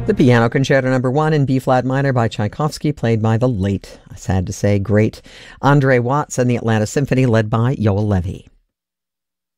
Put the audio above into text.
The Piano Concerto No. 1 in B-flat minor by Tchaikovsky, played by the late, sad to say, great Andre Watts and the Atlanta Symphony, led by Yoel Levy.